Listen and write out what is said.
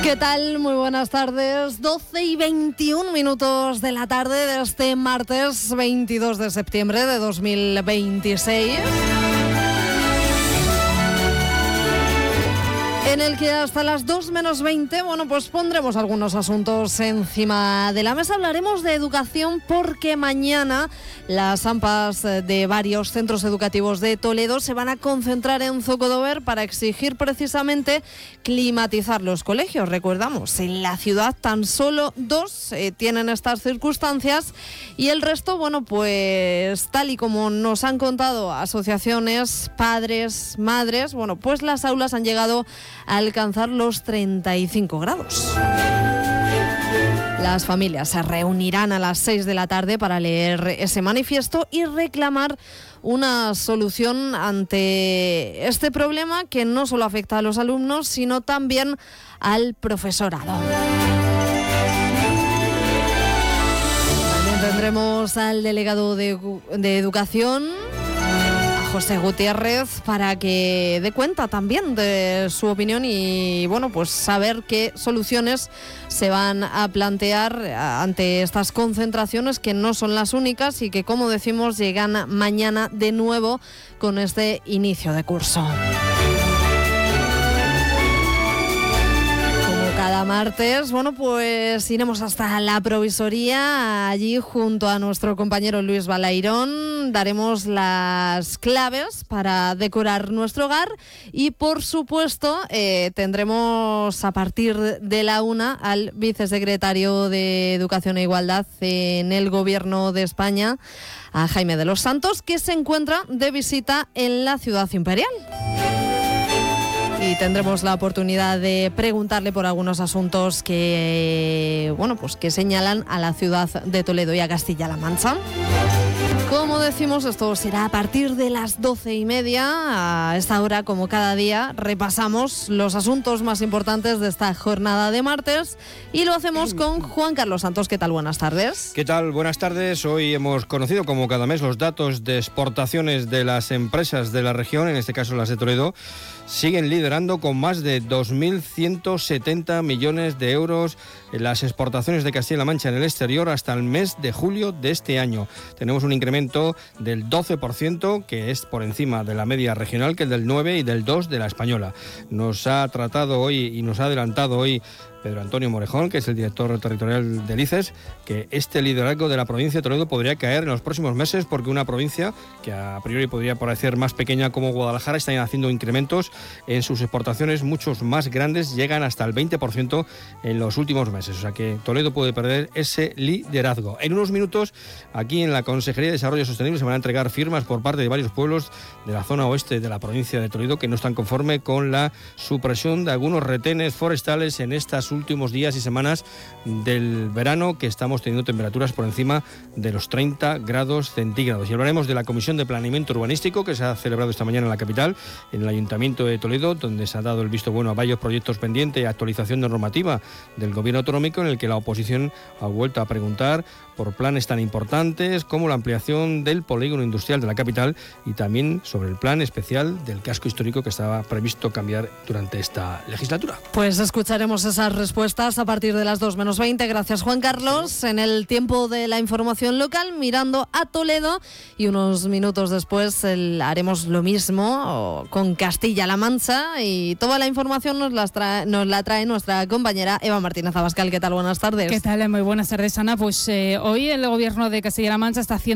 ¿Qué tal? Muy buenas tardes. 12:21 de la tarde de este martes 22 de septiembre de 2026. En el que hasta las 2 menos 20, pues pondremos algunos asuntos encima de la mesa. Hablaremos de educación porque mañana las AMPAs de varios centros educativos de Toledo se van a concentrar en Zocodover para exigir precisamente climatizar los colegios. Recordamos, en la ciudad tan solo 2 tienen estas circunstancias y el resto, pues tal y como nos han contado asociaciones, padres, madres, pues las aulas han llegado a alcanzar los 35 grados. Las familias se reunirán a las 6 de la tarde para leer ese manifiesto y reclamar una solución ante este problema que no solo afecta a los alumnos, sino también al profesorado. También tendremos al delegado de Educación, José Gutiérrez, para que dé cuenta también de su opinión y saber qué soluciones se van a plantear ante estas concentraciones, que no son las únicas y que, como decimos, llegan mañana de nuevo con este inicio de curso. Cada martes, iremos hasta la provisoría, allí junto a nuestro compañero Luis Balairón, daremos las claves para decorar nuestro hogar y, por supuesto, tendremos a partir de la 1 al vicesecretario de Educación e Igualdad en el Gobierno de España, a Jaime de los Santos, que se encuentra de visita en la Ciudad Imperial. Y tendremos la oportunidad de preguntarle por algunos asuntos que señalan a la ciudad de Toledo y a Castilla-La Mancha. Como decimos, esto será a partir de las 12:30. A esta hora, como cada día, repasamos los asuntos más importantes de esta jornada de martes y lo hacemos con Juan Carlos Santos. ¿Qué tal? Buenas tardes. ¿Qué tal? Buenas tardes. Hoy hemos conocido, como cada mes, los datos de exportaciones de las empresas de la región, en este caso las de Toledo. Siguen liderando con más de 2.170 millones de euros en las exportaciones de Castilla-La Mancha en el exterior hasta el mes de julio de este año. Tenemos un incremento del 12%, que es por encima de la media regional, que es del 9% y del 2% de la española. Nos ha tratado hoy y nos ha adelantado hoy Pedro Antonio Morejón, que es el director territorial del ICES, que este liderazgo de la provincia de Toledo podría caer en los próximos meses, porque una provincia que a priori podría parecer más pequeña como Guadalajara está haciendo incrementos en sus exportaciones muchos más grandes, llegan hasta el 20% en los últimos meses. O sea que Toledo puede perder ese liderazgo. En unos minutos, aquí en la Consejería de Desarrollo Sostenible, se van a entregar firmas por parte de varios pueblos de la zona oeste de la provincia de Toledo que no están conforme con la supresión de algunos retenes forestales en estas últimos días y semanas del verano, que estamos teniendo temperaturas por encima de los 30 grados centígrados. Y hablaremos de la Comisión de Planeamiento Urbanístico que se ha celebrado esta mañana en la capital, en el Ayuntamiento de Toledo, donde se ha dado el visto bueno a varios proyectos pendientes y actualización de normativa del Gobierno autonómico, en el que la oposición ha vuelto a preguntar por planes tan importantes como la ampliación del polígono industrial de la capital y también sobre el plan especial del casco histórico que estaba previsto cambiar durante esta legislatura. Pues escucharemos esas respuestas a partir de las 2 menos 20. Gracias, Juan Carlos. Sí. En el tiempo de la información local, mirando a Toledo, y unos minutos después haremos lo mismo con Castilla-La Mancha, y toda la información nos la trae nuestra compañera Eva Martínez Abascal. ¿Qué tal? Buenas tardes. ¿Qué tal? Muy buenas tardes, Ana. Pues hoy el Gobierno de Castilla-La Mancha está haciendo